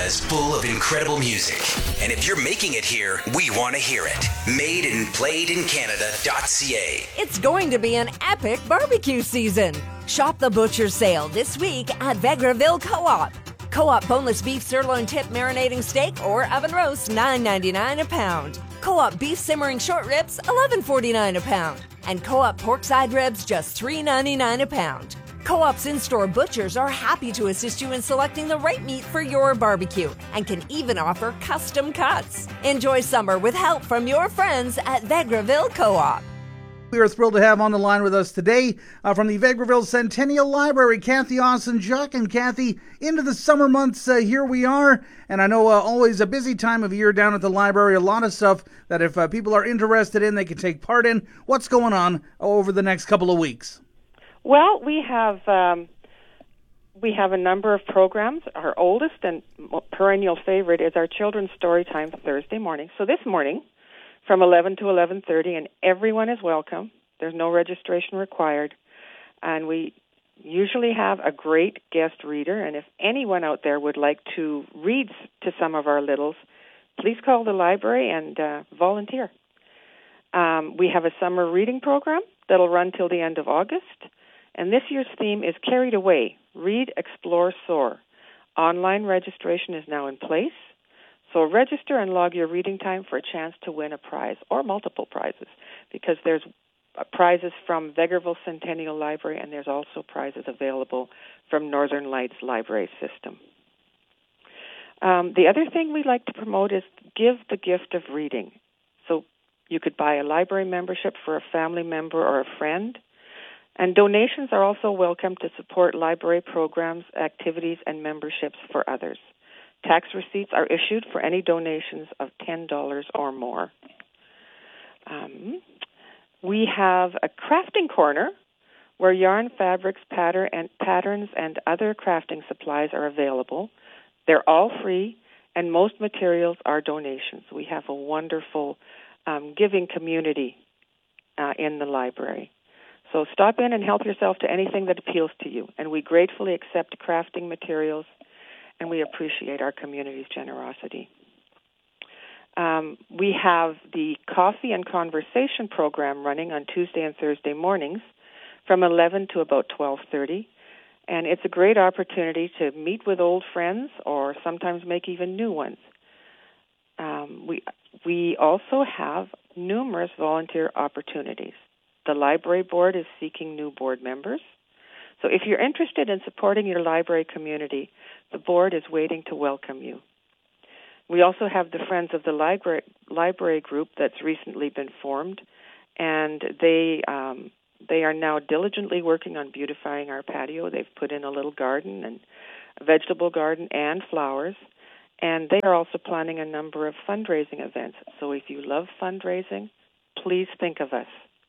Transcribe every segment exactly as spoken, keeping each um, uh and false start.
Canada's full of incredible music. And if you're making it here, we want to hear it. made and played in canada dot c a. It's going to be an epic barbecue season. Shop the butcher's sale this week at Vegreville Co-op. Co-op boneless beef sirloin tip marinating steak or oven roast, nine ninety-nine a pound. Co-op beef simmering short ribs, eleven forty-nine a pound. And Co-op pork side ribs, just three ninety-nine a pound. Co-op's in-store butchers are happy to assist you in selecting the right meat for your barbecue and can even offer custom cuts. Enjoy summer with help from your friends at Vegreville Co-op. We are thrilled to have on the line with us today uh, from the Vegreville Centennial Library, Kathy Austin-Juck. And Kathy, into the summer months, uh, here we are. And I know uh, always a busy time of year down at the library, a lot of stuff that if uh, people are interested in, they can take part in. What's going on over the next couple of weeks? Well, we have um, we have a number of programs. Our oldest and perennial favorite is our Children's Storytime Thursday morning. So this morning, from eleven to eleven thirty, and everyone is welcome. There's no registration required. And we usually have a great guest reader, and if anyone out there would like to read to some of our littles, please call the library and uh, volunteer. Um, we have a summer reading program that'll run till the end of August, and this year's theme is Carried Away, Read, Explore, Soar. Online registration is now in place. So register and log your reading time for a chance to win a prize or multiple prizes, because there's prizes from Vegreville Centennial Library and there's also prizes available from Northern Lights Library System. Um, the other thing we like to promote is give the gift of reading. So you could buy a library membership for a family member or a friend. And donations are also welcome to support library programs, activities, and memberships for others. Tax receipts are issued for any donations of ten dollars or more. Um, we have a crafting corner where yarn, fabrics, pattern, and patterns, and other crafting supplies are available. They're all free, and most materials are donations. We have a wonderful um, giving community uh, in the library. So stop in and help yourself to anything that appeals to you, and we gratefully accept crafting materials, and we appreciate our community's generosity. Um, we have the Coffee and Conversation program running on Tuesday and Thursday mornings from eleven to about twelve thirty, and it's a great opportunity to meet with old friends or sometimes make even new ones. Um, we we also have numerous volunteer opportunities. The library board is seeking new board members. So if you're interested in supporting your library community, the board is waiting to welcome you. We also have the Friends of the Library, library group that's recently been formed, and they um, they are now diligently working on beautifying our patio. They've put in a little garden, and a vegetable garden, and flowers, and they are also planning a number of fundraising events. So if you love fundraising, please think of us.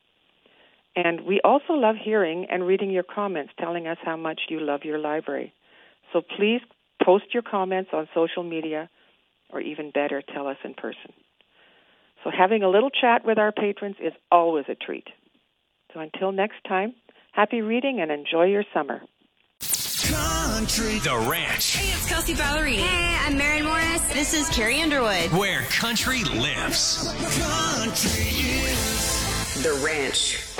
And we also love hearing and reading your comments, telling us how much you love your library. So please post your comments on social media, or even better, tell us in person. So having a little chat with our patrons is always a treat. So until next time, happy reading and enjoy your summer. Country The Ranch. Hey, it's Kelsey Ballerini. Hey, I'm Maren Morris. This is Carrie Underwood. Where country lives. Country is The Ranch.